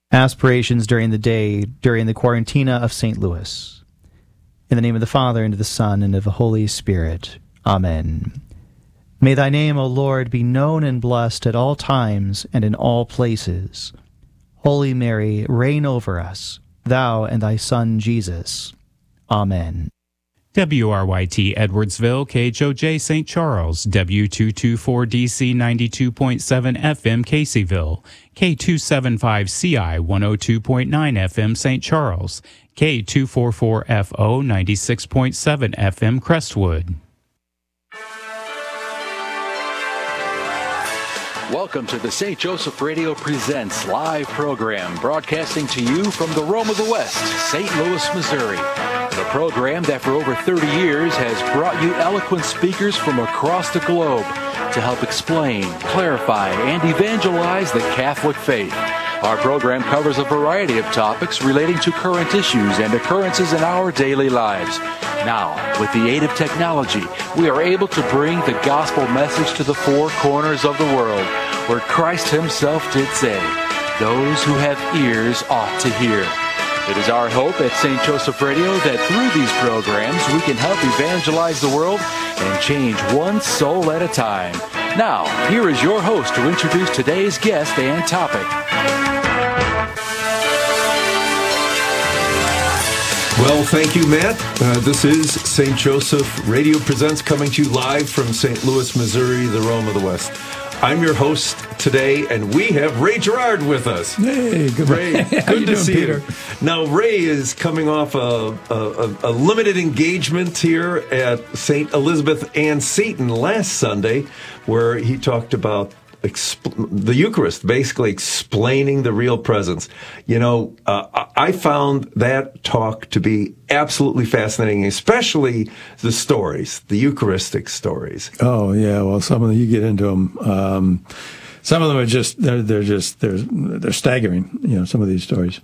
Aspirations during the day, during the Quarantina of St. Louis. In the name of the Father, and of the Son, and of the Holy Spirit. Amen. May thy name, O Lord, be known and blessed at all times and in all places. Holy Mary, reign over us, thou and thy Son Jesus. Amen. WRYT Edwardsville, KHOJ St. Charles, W224DC 92.7 FM Caseyville, K275CI 102.9 FM St. Charles, K244FO 96.7 FM Crestwood. Welcome to the St. Joseph Radio Presents live program, broadcasting to you from the Rome of the West, St. Louis, Missouri. The program that for over 30 years has brought you eloquent speakers from across the globe to help explain, clarify, and evangelize the Catholic faith. Our program covers a variety of topics relating to current issues and occurrences in our daily lives. Now, with the aid of technology, we are able to bring the gospel message to the four corners of the world, where Christ himself did say, "Those who have ears ought to hear." It is our hope at St. Joseph Radio that through these programs we can help evangelize the world and change one soul at a time. Now, here is your host to introduce today's guest and topic. Well, thank you, Matt. This is St. Joseph Radio Presents, coming to you live from St. Louis, Missouri, the Rome of the West. I'm your host today, and we have Ray Gerard with us. Hey, good Ray. Good to see Peter? you. Now, Ray is coming off a limited engagement here at St. Elizabeth Ann Seton last Sunday, where he talked about the Eucharist, basically explaining the real presence. You know, I found that talk to be absolutely fascinating, especially the stories, the Eucharistic stories. Oh, yeah. Well, some of them, you get into them. Some of them are just, they're staggering, you know, some of these stories.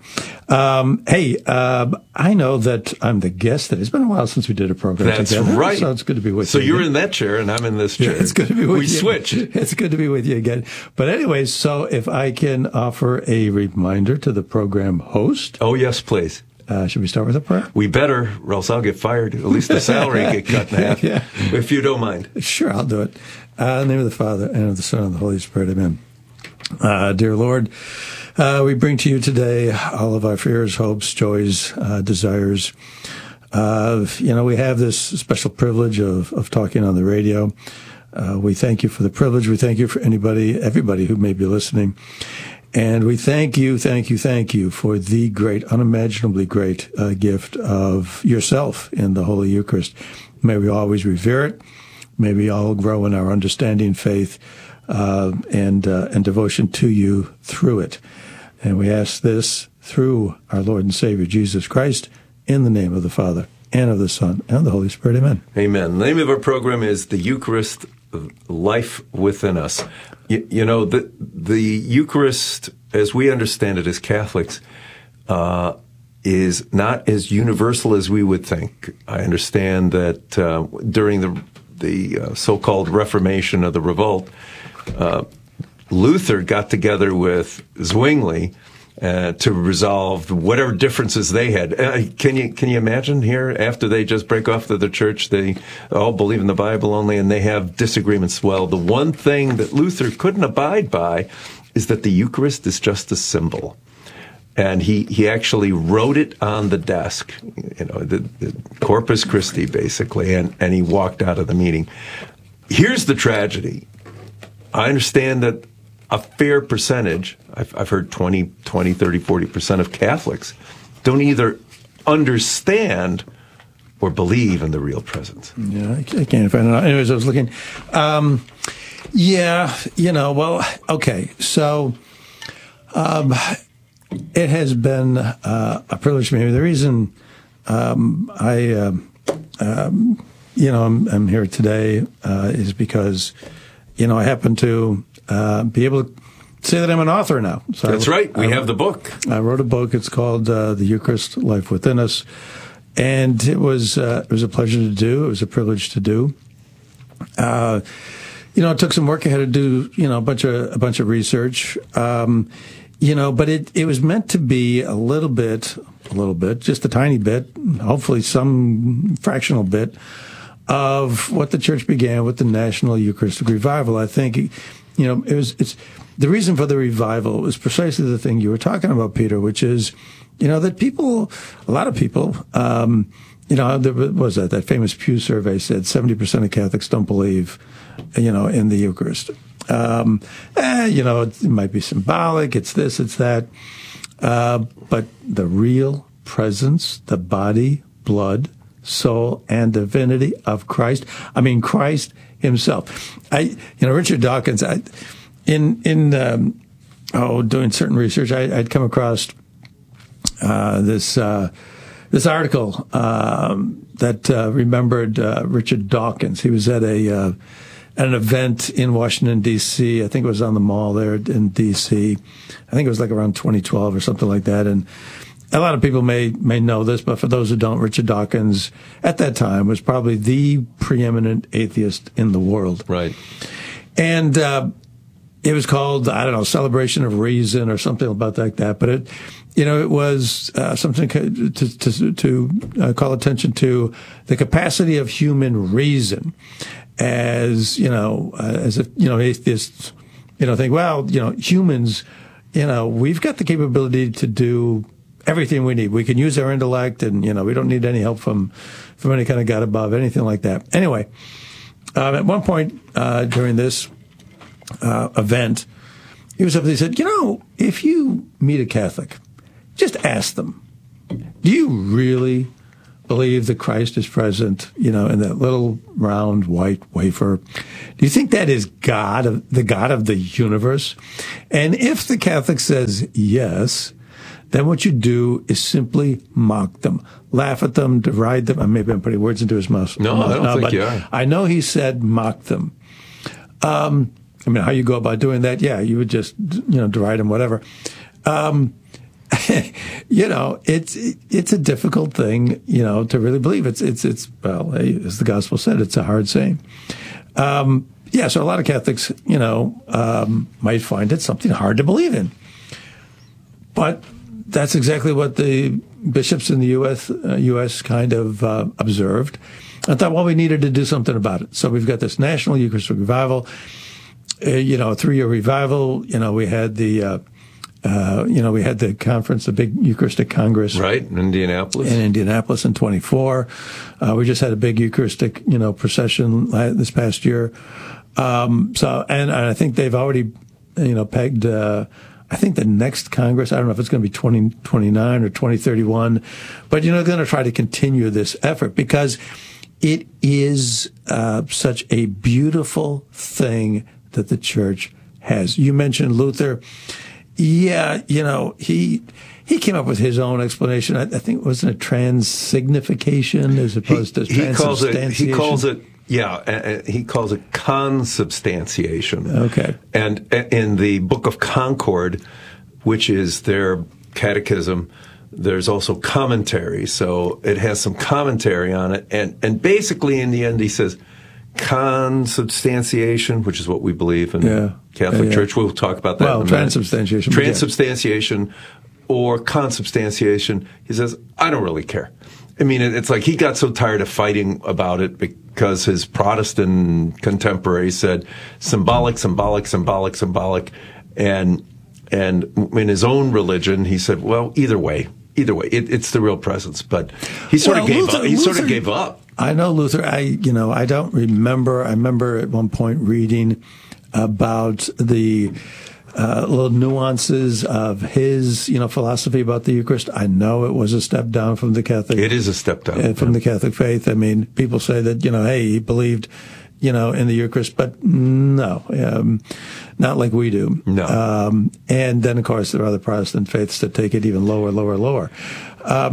I know that I'm the guest today. It's been a while since we did a program together. That's right. So it's good to be with you. So you're again. in that chair and I'm in this chair. Yeah, it's good to be with you. We switch. It's good to be with you again. But anyways, so if I can offer a reminder to the program host. Oh, yes, please. Should we start with a prayer? We better, or else I'll get fired. At least the salary get cut in half, yeah. If you don't mind. Sure, I'll do it. In the name of the Father, and of the Son, and of the Holy Spirit, amen. Dear Lord, we bring to you today all of our fears, hopes, joys, desires. We have this special privilege of talking on the radio. We thank you for the privilege. We thank you for everybody who may be listening. And we thank you for the great, unimaginably great gift of yourself in the Holy Eucharist. May we always revere it. May we all grow in our understanding, faith, and devotion to you through it. And we ask this through our Lord and Savior, Jesus Christ, in the name of the Father, and of the Son, and of the Holy Spirit. Amen. Amen. The name of our program is The Eucharist, Life Within Us. You know, the Eucharist, as we understand it as Catholics, is not as universal as we would think. I understand that during the so-called Reformation of the Revolt, Luther got together with Zwingli to resolve whatever differences they had. Can you imagine here, after they just break off to the church, they all believe in the Bible only, and they have disagreements? Well, the one thing that Luther couldn't abide by is that the Eucharist is just a symbol. And he actually wrote it on the desk, you know, the Corpus Christi, basically, and he walked out of the meeting. Here's the tragedy. I understand that a fair percentage, I've heard 20, 30, 40% of Catholics don't either understand or believe in the real presence. Yeah, I can't find it out. Anyways, I was looking. Okay. So it has been a privilege for me. The reason I'm here today is because, I happen to be able to say that I'm an author now. So that's right. We have the book. I wrote a book. It's called The Eucharist, Life Within Us. And it was a pleasure to do. It was a privilege to do. It took some work. I had to do, a bunch of research. but it was meant to be a little bit, just a tiny bit, hopefully some fractional bit of what the church began with the National Eucharistic Revival. I think, it's the reason for the revival was precisely the thing you were talking about, Peter, which is, that a lot of people, there was that famous Pew survey said 70% of Catholics don't believe, in the Eucharist. It might be symbolic, it's this, it's that. But the real presence, the body, blood, soul, and divinity of Christ. I mean, Christ himself. Richard Dawkins, doing certain research, I'd come across this article that remembered Richard Dawkins. He was at an event in Washington, D.C. I think it was on the Mall there in D.C. I think it was like around 2012 or something like that. And a lot of people may know this, but for those who don't, Richard Dawkins at that time was probably the preeminent atheist in the world. Right. And it was called, I don't know, Celebration of Reason or something about like that. But it was something to call attention to the capacity of human reason. As atheists, think, well, humans, we've got the capability to do everything we need. We can use our intellect, and we don't need any help from any kind of God above, anything like that. Anyway, at one point during this event, he said, if you meet a Catholic, just ask them, do you really believe that Christ is present, in that little round white wafer? Do you think that is God, the God of the universe? And if the Catholic says yes, then what you do is simply mock them, laugh at them, deride them. Maybe I'm putting words into his mouth. No, I don't think you are. I know he said mock them. How you go about doing that? Yeah, you would just, deride them, whatever. It's a difficult thing, to really believe. It's well, as the gospel said, it's a hard saying. So a lot of Catholics, might find it something hard to believe in. But that's exactly what the bishops in the U.S. kind of observed. I thought, well, we needed to do something about it. So we've got this National Eucharistic Revival, a 3-year revival. We had the conference, the big Eucharistic Congress. Right, in Indianapolis. In 24. We just had a big Eucharistic, procession this past year. And I think they've already, pegged, I think the next Congress, I don't know if it's going to be 2029 or 2031, but, they're going to try to continue this effort because it is such a beautiful thing that the church has. You mentioned Luther. Yeah, he came up with his own explanation. I think, wasn't it transsignification as opposed to transubstantiation? He calls it consubstantiation. Okay. And in the Book of Concord, which is their catechism, there's also commentary. So it has some commentary on it. And basically in the end he says consubstantiation, which is what we believe in the Catholic Church. We'll talk about that in a minute. Transubstantiation. Transubstantiation or consubstantiation. He says, I don't really care. I mean, it's like he got so tired of fighting about it because his Protestant contemporaries said symbolic. And in his own religion, he said, well, either way, it's the real presence. But he sort of gave up. He sort of gave up. I know Luther. I don't remember. I remember at one point reading about the little nuances of his, philosophy about the Eucharist. I know it was a step down from the Catholic. It is a step down from the Catholic faith. I mean, people say that hey, he believed, in the Eucharist, but no, not like we do. No. And then of course there are other Protestant faiths that take it even lower. I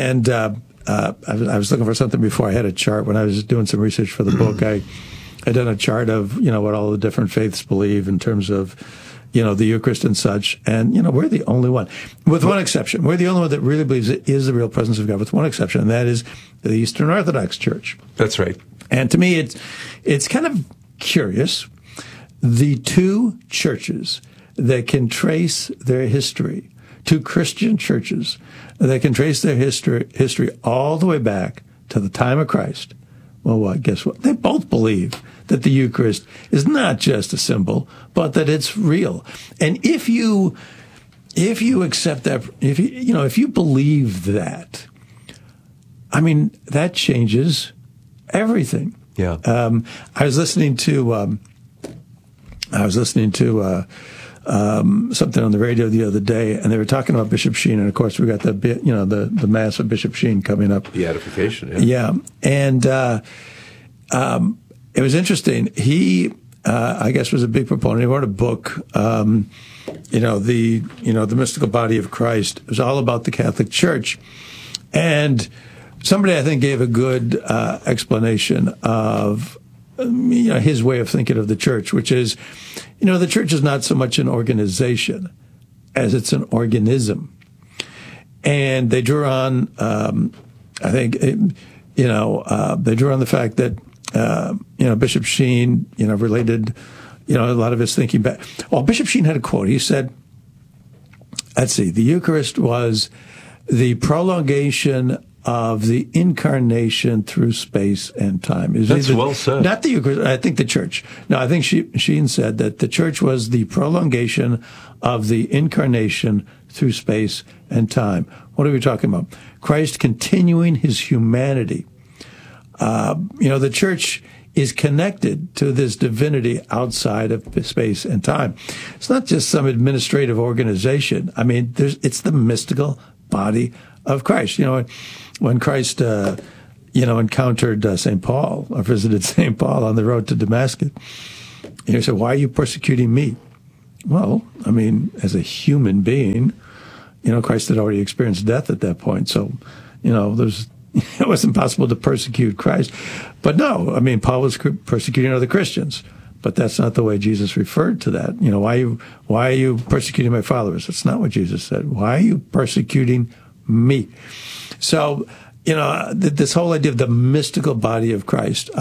was looking for something before. I had a chart when I was doing some research for the book. I done a chart of what all the different faiths believe in terms of the Eucharist and such. And we're the only one, with one exception. We're the only one that really believes it is the real presence of God, with one exception, and that is the Eastern Orthodox Church. That's right. And to me, it's kind of curious. The two churches that can trace their history to Christian churches, that can trace their history all the way back to the time of Christ. Well, what? Guess what? They both believe that the Eucharist is not just a symbol, but that it's real. And if you accept that, if you believe that, I mean, that changes everything. Yeah. I was listening to something on the radio the other day, and they were talking about Bishop Sheen, and of course we got the Mass of Bishop Sheen coming up. Beatification. Yeah, and it was interesting. He, I guess, was a big proponent. He wrote a book, the Mystical Body of Christ. It was all about the Catholic Church, and somebody I think gave a good explanation of his way of thinking of the church, which is, the church is not so much an organization as it's an organism. And they drew on, they drew on the fact that, Bishop Sheen, related, a lot of his thinking back. Well, Bishop Sheen had a quote. He said, the Eucharist was the prolongation of the incarnation through space and time. That's well said. Not the Eucharist, I think the church. No, I think Sheen said that the church was the prolongation of the incarnation through space and time. What are we talking about? Christ continuing his humanity. The church is connected to this divinity outside of space and time. It's not just some administrative organization. I mean, it's the mystical body of Christ. When Christ, encountered St. Paul, or visited St. Paul on the road to Damascus, he said, "Why are you persecuting me?" Well, I mean, as a human being, Christ had already experienced death at that point. So, it wasn't possible to persecute Christ. But no, I mean, Paul was persecuting other Christians. But that's not the way Jesus referred to that. Why are you persecuting my followers? That's not what Jesus said. Why are you persecuting me? So, this whole idea of the mystical body of Christ,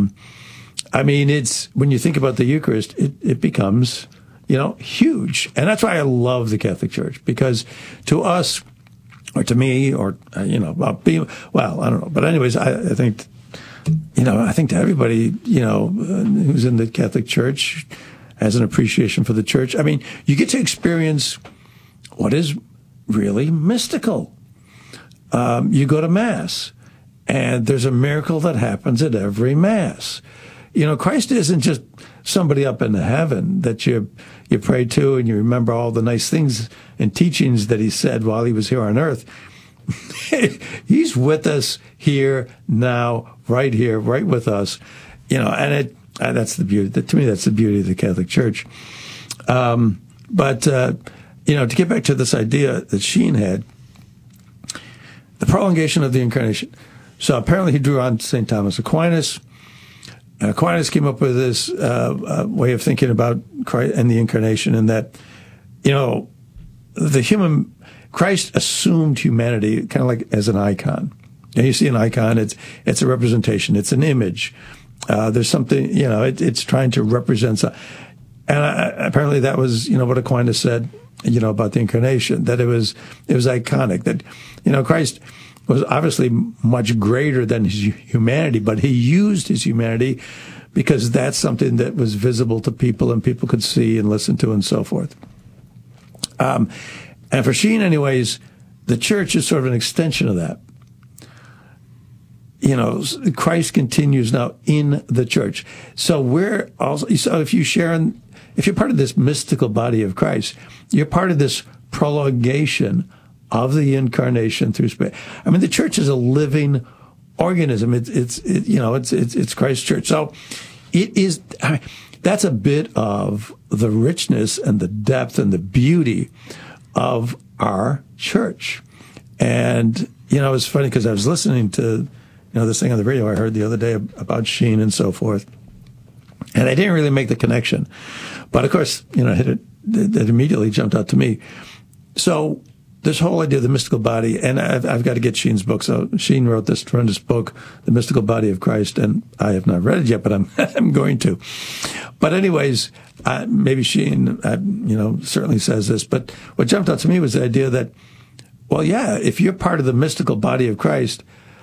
it's, when you think about the Eucharist, it becomes, huge. And that's why I love the Catholic Church, because to us, or to me, or, I don't know. But anyways, I think, I think to everybody, who's in the Catholic Church has an appreciation for the church. I mean, you get to experience what is really mystical. You go to Mass, and there's a miracle that happens at every Mass. Christ isn't just somebody up in heaven that you pray to and you remember all the nice things and teachings that he said while he was here on earth. He's with us here now, right here, right with us. And that's the beauty. To me, that's the beauty of the Catholic Church. But to get back to this idea that Sheen had, the prolongation of the incarnation. So apparently he drew on St. Thomas Aquinas. Aquinas came up with this way of thinking about Christ and the incarnation, and that, Christ assumed humanity kind of like as an icon. And you see an icon, it's a representation, it's an image. There's something, it's trying to represent something. And apparently that was, what Aquinas said, about the incarnation, that it was iconic, that, Christ was obviously much greater than his humanity, but he used his humanity because that's something that was visible to people and people could see and listen to and so forth. And for Sheen, anyways, the church is sort of an extension of that. Christ continues now in the church. So we're also, if you're part of this mystical body of Christ, you're part of this prolongation of the incarnation through space. I mean, the church is a living organism. It's Christ's church. So it is. That's a bit of the richness and the depth and the beauty of our church. And it's funny because I was listening to this thing on the radio I heard the other day about Sheen and so forth, and I didn't really make the connection, but of course, it immediately jumped out to me. So this whole idea of the mystical body, and I've got to get Sheen's book. So Sheen wrote this tremendous book, The Mystical Body of Christ, and I have not read it yet, but I'm going to. But anyways, maybe Sheen, certainly says this. But what jumped out to me was the idea that, well, yeah, if you're part of the mystical body of Christ,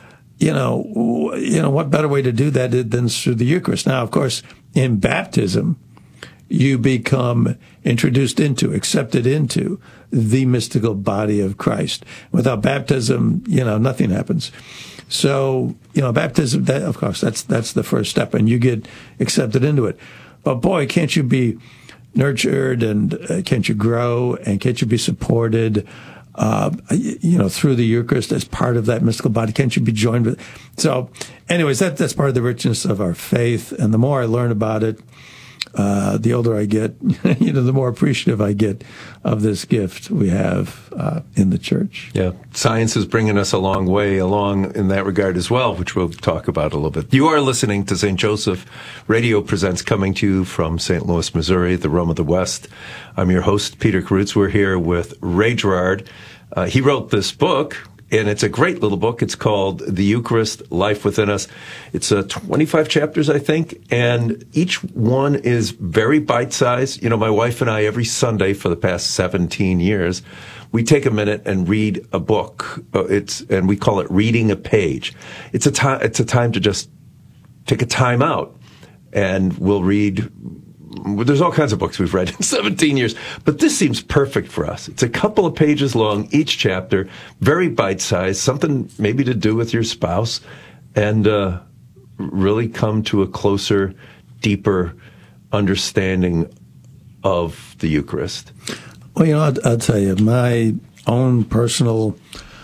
what better way to do that than through the Eucharist? Now, of course, in baptism, you become introduced into, accepted into the mystical body of Christ. Without baptism, nothing happens. So, baptism, that, of course, that's the first step, and you get accepted into it. But boy, can't you be nurtured, and can't you grow, and can't you be supported, through the Eucharist as part of that mystical body? Can't you be joined with? So, anyways, that's part of the richness of our faith, and the more I learn about it, the older I get, the more appreciative I get of this gift we have in the church. Yeah, science is bringing us a long way along in that regard as well, which we'll talk about a little bit. You are listening to St. Joseph Radio Presents, coming to you from St. Louis, Missouri, the Rome of the West. I'm your host, Peter Karutz. We're here with Ray Gerard. He wrote this book, and it's a great little book. It's called The Eucharist, Life Within Us. It's 25 chapters, I think, and each one is very bite-sized. My wife and I, every Sunday for the past 17 years, we take a minute and read a book. And we call it reading a page. It's a time to just take a time out, and we'll read. There's all kinds of books we've read in 17 years, but this seems perfect for us. It's a couple of pages long, each chapter, very bite-sized, something maybe to do with your spouse, and really come to a closer, deeper understanding of the Eucharist. Well, I'll tell you, my own personal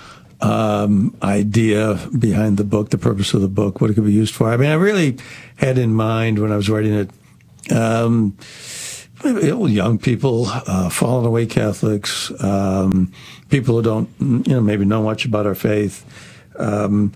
idea behind the book, the purpose of the book, what it could be used for. I mean, I really had in mind when I was writing it, young people, fallen away Catholics, people who don't, maybe know much about our faith. The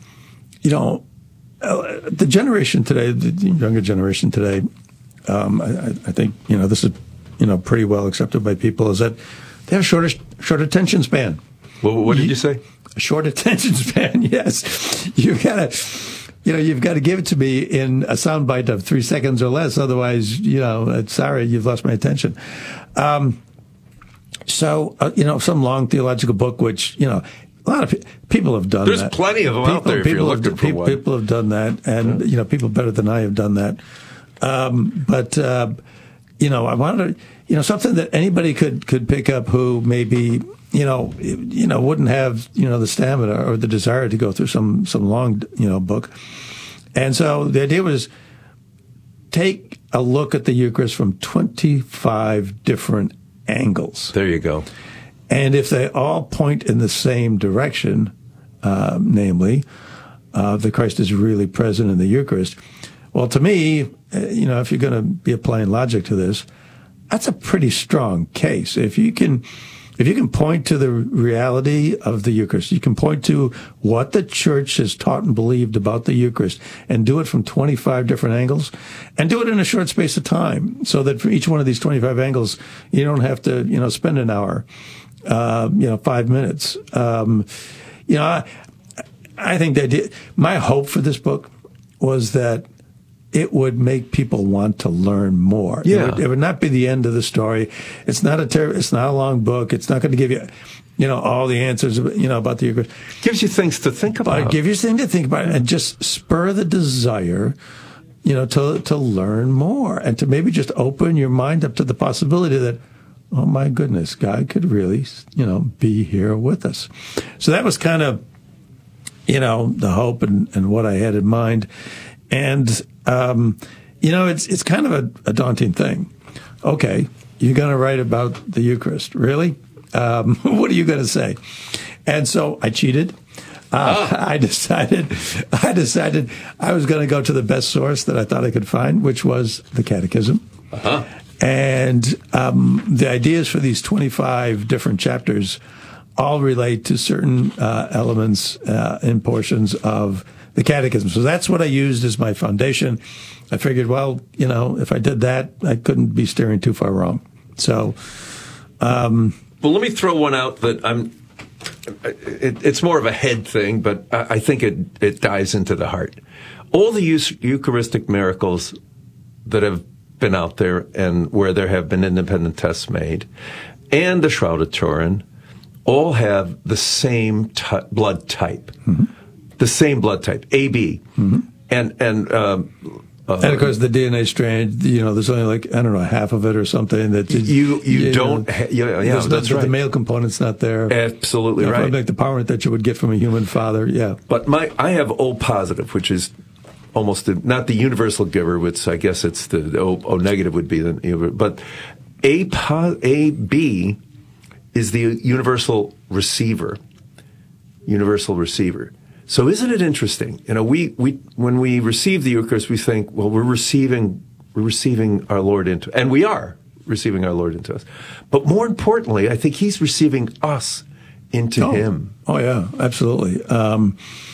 generation today, the younger generation today, I think, this is, pretty well accepted by people, is that they have short attention span. Well, what did you say? A short attention span, yes. You've got to give it to me in a soundbite of 3 seconds or less. Otherwise, sorry, you've lost my attention. Some long theological book, which, a lot of people have done that. There's plenty of them out there if you're looking for one. People have done that, and, people better than I have done that. I wanted to, something that anybody could pick up who maybe, wouldn't have, the stamina or the desire to go through some long, book. And so the idea was take a look at the Eucharist from 25 different angles. There you go. And if they all point in the same direction, namely, that Christ is really present in the Eucharist, well, to me, if you're going to be applying logic to this, that's a pretty strong case. If you can point to the reality of the Eucharist, you can point to what the Church has taught and believed about the Eucharist, and do it from 25 different angles, and do it in a short space of time, so that for each one of these 25 angles, you don't have to, spend an hour, 5 minutes. I think the idea, my hope for this book was that it would make people want to learn more. Yeah. It would not be the end of the story. It's not a long book. It's not going to give you, all the answers, about the Eucharist. Gives you things to think about. Give you things to think about, and just spur the desire, to learn more, and to maybe just open your mind up to the possibility that, oh my goodness, God could really, be here with us. So that was kind of, the hope and what I had in mind. And, it's kind of a daunting thing. Okay, you're going to write about the Eucharist. Really? What are you going to say? And so I cheated. I decided I was going to go to the best source that I thought I could find, which was the Catechism. Uh-huh. And the ideas for these 25 different chapters all relate to certain elements and portions of the Catechism. So that's what I used as my foundation. I figured, well, if I did that, I couldn't be steering too far wrong. So, well, let me throw one out that it's more of a head thing, but I think it dives into the heart. All the Eucharistic miracles that have been out there and where there have been independent tests made, and the Shroud of Turin, all have the same blood type. Mm-hmm. The same blood type, AB. Mm-hmm. And of course, the DNA strand, there's only like, I don't know, half of it or something that you don't. That's right. The male component's not there. Absolutely right. Like the power that you would get from a human father. Yeah. But I have O positive, which is almost not the universal giver, which I guess it's the O negative would be but AB is the universal receiver. Universal receiver. So isn't it interesting? We when we receive the Eucharist, we think, well, we're receiving our Lord into, and we are receiving our Lord into us. But more importantly, I think He's receiving us into Him. Oh yeah, absolutely. I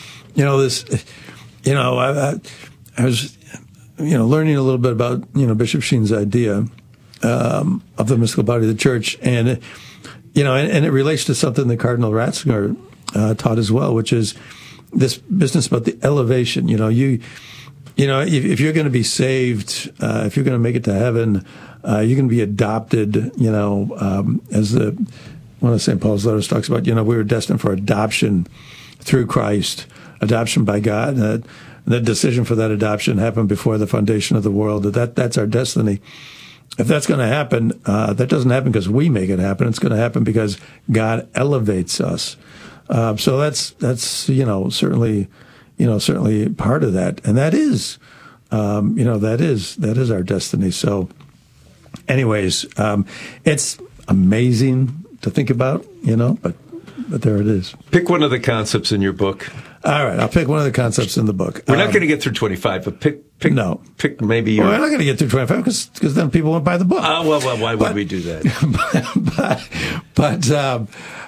was learning a little bit about Bishop Sheen's idea of the mystical body of the Church, and and it relates to something that Cardinal Ratzinger taught as well, which is this business about the elevation. If you're going to be saved, if you're going to make it to heaven, you're going to be adopted. As one of St. Paul's letters talks about, we were destined for adoption through Christ, adoption by God. The decision for that adoption happened before the foundation of the world. That's our destiny. If that's going to happen, that doesn't happen because we make it happen. It's going to happen because God elevates us. So that's certainly part of that, and that is our destiny. So, anyways, it's amazing to think about, but there it is. Pick one of the concepts in your book. All right, I'll pick one of the concepts in the book. We're not going to get through 25, but pick maybe your... Well, we're not going to get through 25 because then people won't buy the book. Why would we do that?